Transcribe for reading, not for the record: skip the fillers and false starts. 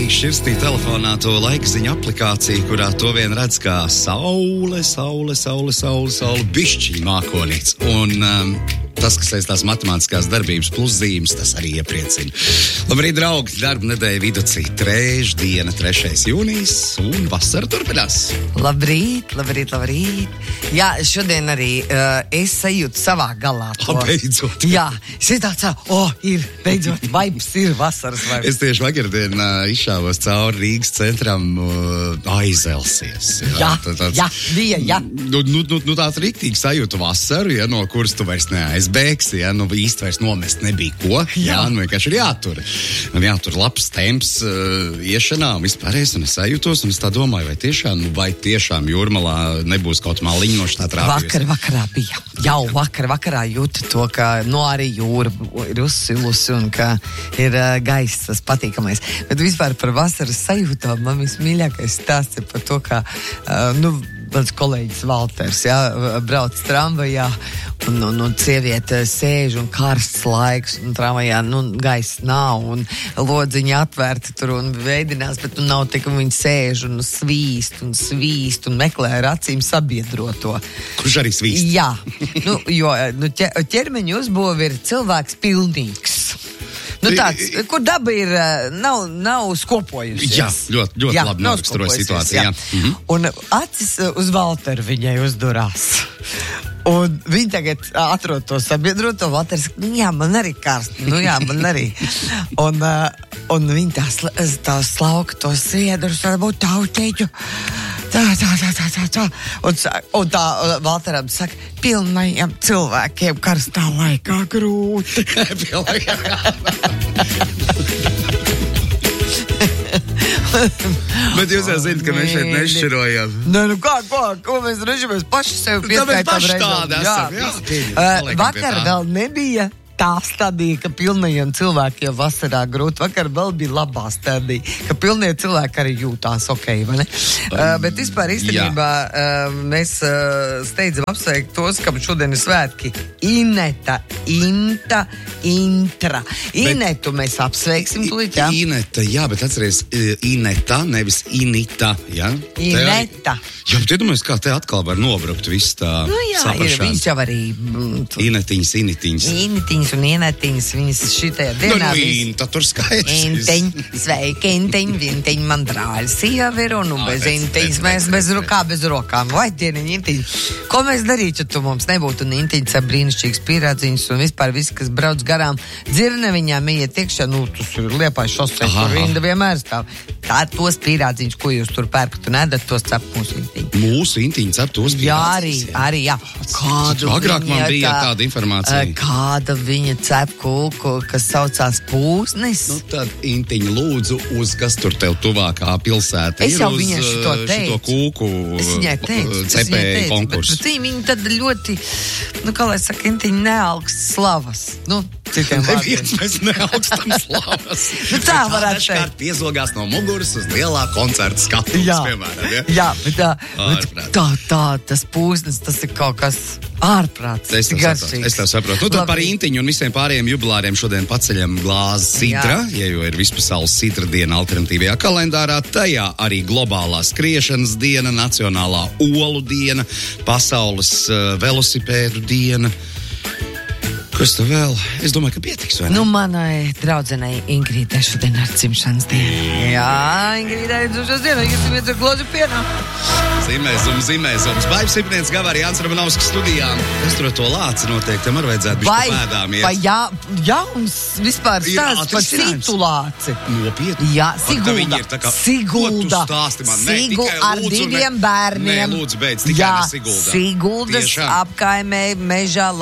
arī šķirstīja telefonā to laika ziņu aplikāciju, kurā to vien redz kā saule, bišķiņ mākonīts. Un tas, kas aiz tās matemātiskās darbības pluszīmes, tas arī iepriecina. Labrīt, draugi, darba nedēļa viducī, trešdiena, 3. jūnijas, un vasara turpinās. Labrīt. Jā, šodien arī es sajūtu savā galā to. Beidzot. Jā, šitā ir, beidzot, vibes ir vasaras vibes. Es tieši vakardien izšāvos cauri Rīgas centram Aizelsies. Jā, bija. Nu tāds riktīgi sajūtu vasaru, ja, no kuras tu vairs neaizbēgsi, ja, nu īsti vairs nomest nebija ko, ja, nu vienkārši ir jātur. Un jātur labs temps iešanā un vispārējais, un es sajūtos, un es tā domāju, vai tiešām Jūrmalā nebūs kaut maliņa no šitā trāpījus. Vakarā bija. Jau vakarā jūtu to, ka arī jūra ir uzsilusi un ka ir gaiss tas patīkamais. Bet vispār par vasaras sajūtām man vismīļākais stāsts ir par to, ka, mans kolēģis Valters, brauc tramvajā un sieviete sēž un karsts laiks un tramvajā, gaiss nav un lodziņi atvērti tur un veidinās, bet nav tik, un viņi sēž un svīst un meklē ar acīm sabiedroto. Kurš arī svīst? Jā, jo ķermeņa uzbūve ir cilvēks pilnīgs. Tāds, kur daba ir, nav skopojusies. Jā, ļoti labi noraksturoja situāciju. Jā. Un acis uz Valteru viņai uzdurās. Un viņi tagad atrod to sabiedroto, Valters, man arī karst, man arī. Un viņi tā slauka to sviedrus, varbūt tautēģu. Tā. Un tā Valteram saka, pilnajiem cilvēkiem karstā laikā grūti. Bet jūs jau zināt, ka mēs šeit nešķirojam. Ko mēs režamies paši sev pieskaitām reizēm. Vakar vēl nebija tā stadija, ka pilnajiem cilvēkiem vasarā grūti. Vakar vēl bija labā stadija, ka pilnie cilvēki arī jūtās ok, vai ne? Bet vispār īstenībā mēs steidzam apsveikt tos, kam šodien ir svētki. Ineta, Inta, Intra. Inetu mēs apsveiksim tūlīt, jā? Ineta, jā, bet atceries, Ineta, nevis Inita, jā? Ineta. Jā, bet iedomājies, kā te atkal var nobrukt viss tā saprašana. Viņš jau arī... Inetiņas. Inetiņas un ienetiņas, viņas šitajā dienā... Inta, tur skaidrs. Inteņ, sveiki, Inteņ, man brāļs iever, un bez Inteņas mēs bez rokām. Vai dieniņ, Inteņ. Ko mēs darītu, tu mums nebūtu un Inteņas ar brīnišķīgas pierādziņas un vispār viss, kas brauc garām dzirneviņām, iet iekšā, tas ir Liepājas šosei, kur rinda vienmēr stāv. Tā tos pierādziņas, ko jūs tur pērkat un ēdat, tos cep mūsu Inteņi. Mūsu Inteņi cep tos pierādziņas? Jā, arī. Agrāk man bija tāda informācija. Kāda viņa cep kūku, kas saucās Pūsnis. Tad Inteņi lūdzu, uz kas tur tev tuvākā pilsēta es ir jau uz šito kūku cepēju konkursu. Bet viņi tad ļoti, kā lai saka, Inteņi neaugsts slavas. Citiem neviens mēs neaugstam slavas. Tā varētu teikt. Dažkārt piezogās no muguras uz lielā koncerta skatuves, piemēram. Jā, bet tas Pūsnis, tas ir kaut kas ārprāts. Es tev saprotu. Tad par Inteņu un visiem pārējiem jubilāriem šodien paceļam glāzi sidra, jo ir vispasaules sidra diena alternatīvajā kalendārā. Tajā arī globālā skriešanas diena, nacionālā olu diena, pasaules velosipēdu diena. Kas tu vēl? Es domāju, ka pietiks, vai ne? Manai draudzenei Ingrīdai šodien ar dzimšanas dienu. Jā, Ingrīdai dzimšanas dienu, iesimies ar glozi pienā. Zīmēzums. Baibs Sipnieks Gavari, Jānis Ramanovskis studijām. Es tur to lāci noteikti, tam var vajadzētu bišķi pēdām iet. Vai jauns vispār stāsts par citu lāci? Nopietni? Jā, Sigulda. Sigulda ar 2 bērniem. Nē, lūdzu, beidz, tikai ne Sigulda. Siguldas apkaimē mežā